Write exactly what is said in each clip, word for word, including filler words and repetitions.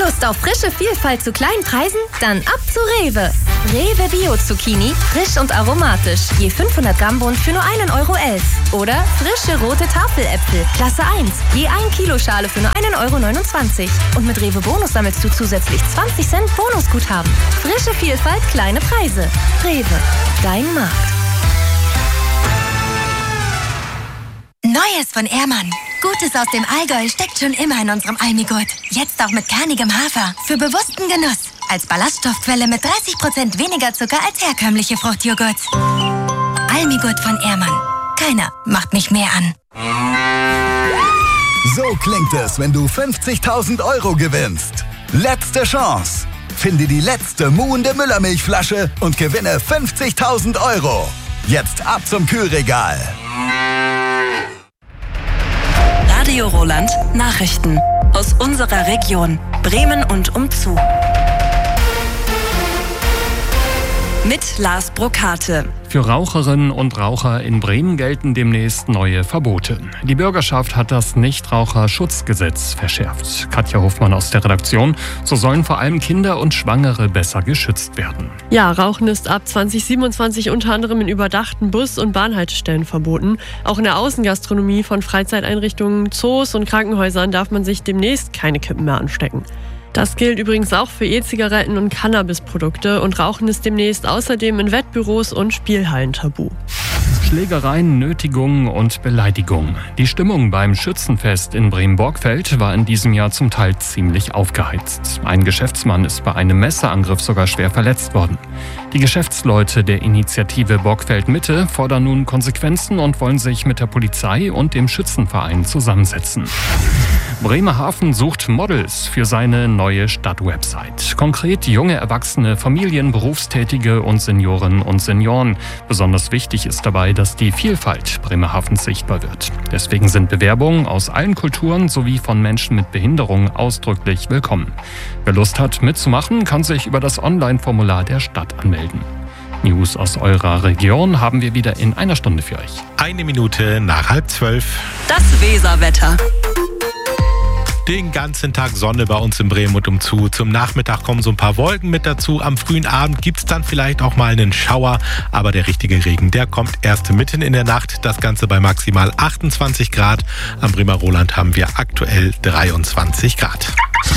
Lust auf frische Vielfalt zu kleinen Preisen? Dann ab zu Rewe. Rewe Bio Zucchini, frisch und aromatisch. Je fünfhundert Gramm Bund für nur einen Euro elf. Oder frische rote Tafeläpfel, Klasse eins. Je ein Kilo Schale für nur einen Euro neunundzwanzig. Und mit Rewe Bonus sammelst du zusätzlich zwanzig Cent Bonusguthaben. Frische Vielfalt, kleine Preise. Rewe, dein Markt. Neues von Ehrmann. Gutes aus dem Allgäu steckt schon immer in unserem Almigurt. Jetzt auch mit kernigem Hafer. Für bewussten Genuss. Als Ballaststoffquelle mit dreißig Prozent weniger Zucker als herkömmliche Fruchtjoghurts. Almigurt von Ehrmann. Keiner macht mich mehr an. So klingt es, wenn du fünfzigtausend Euro gewinnst. Letzte Chance. Finde die letzte muhende Müllermilchflasche und gewinne fünfzigtausend Euro. Jetzt ab zum Kühlregal. Radio Roland Nachrichten aus unserer Region Bremen und umzu. Mit Lars Brokate. Für Raucherinnen und Raucher in Bremen gelten demnächst neue Verbote. Die Bürgerschaft hat das Nichtraucherschutzgesetz verschärft. Katja Hofmann aus der Redaktion. So sollen vor allem Kinder und Schwangere besser geschützt werden. Ja, Rauchen ist ab zwanzig siebenundzwanzig unter anderem in überdachten Bus- und Bahnhaltestellen verboten. Auch in der Außengastronomie von Freizeiteinrichtungen, Zoos und Krankenhäusern darf man sich demnächst keine Kippen mehr anstecken. Das gilt übrigens auch für E-Zigaretten und Cannabisprodukte und Rauchen ist demnächst außerdem in Wettbüros und Spielhallen tabu. Schlägereien, Nötigungen und Beleidigungen. Die Stimmung beim Schützenfest in Bremen-Borgfeld war in diesem Jahr zum Teil ziemlich aufgeheizt. Ein Geschäftsmann ist bei einem Messerangriff sogar schwer verletzt worden. Die Geschäftsleute der Initiative Borgfeld Mitte fordern nun Konsequenzen und wollen sich mit der Polizei und dem Schützenverein zusammensetzen. Bremerhaven sucht Models für seine neue Stadtwebsite. Konkret junge Erwachsene, Familien, Berufstätige und Seniorinnen und Senioren. Besonders wichtig ist dabei, dass die Vielfalt Bremerhavens sichtbar wird. Deswegen sind Bewerbungen aus allen Kulturen sowie von Menschen mit Behinderung ausdrücklich willkommen. Wer Lust hat mitzumachen, kann sich über das Online-Formular der Stadt anmelden. News aus eurer Region haben wir wieder in einer Stunde für euch. Eine Minute nach halb zwölf. Das Weserwetter. Den ganzen Tag Sonne bei uns in Bremen und umzu. Zum Nachmittag kommen so ein paar Wolken mit dazu. Am frühen Abend gibt es dann vielleicht auch mal einen Schauer. Aber der richtige Regen, der kommt erst mitten in der Nacht. Das Ganze bei maximal achtundzwanzig Grad. Am Bremer Roland haben wir aktuell dreiundzwanzig Grad.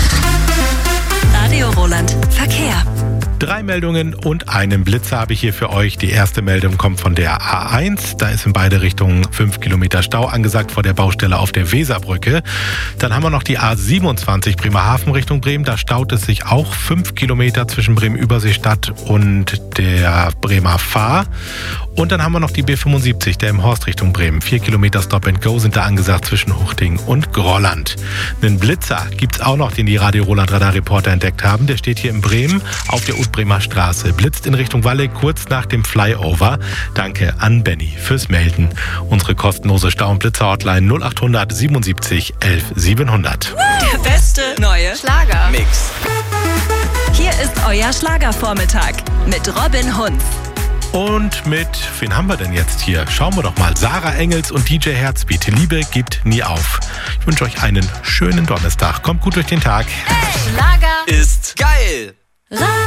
Radio Roland Verkehr. Drei Meldungen und einen Blitzer habe ich hier für euch. Die erste Meldung kommt von der A eins. Da ist in beide Richtungen fünf Kilometer Stau angesagt vor der Baustelle auf der Weserbrücke. Dann haben wir noch die A siebenundzwanzig Bremerhaven Richtung Bremen. Da staut es sich auch fünf Kilometer zwischen Bremen-Überseestadt und der Bremer Fahr. Und dann haben wir noch die B fünfundsiebzig, der im Horst Richtung Bremen. Vier Kilometer Stop and Go sind da angesagt zwischen Huchting und Grolland. Einen Blitzer gibt es auch noch, den die Radio Roland Radar Reporter entdeckt haben. Der steht hier in Bremen auf der Bremer Straße, blitzt in Richtung Walle kurz nach dem Flyover. Danke an Benny fürs Melden. Unsere kostenlose Stau- und Blitzer-Hotline null acht hundert siebenundsiebzig elf siebenhundert. Der beste neue Schlager-Mix. Hier ist euer Schlagervormittag mit Robin Hunz. Und mit, wen haben wir denn jetzt hier? Schauen wir doch mal. Sarah Engels und D J Herzbeat. Liebe gibt nie auf. Ich wünsche euch einen schönen Donnerstag. Kommt gut durch den Tag. Hey, Schlager ist geil.